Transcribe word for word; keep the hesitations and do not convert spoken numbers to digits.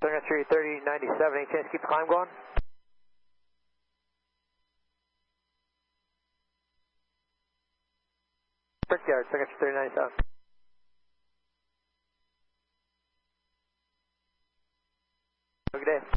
Entry thirty ninety-seven, any chance to keep the climb going? Brickyard, Entry thirty ninety-seven. Have a good day.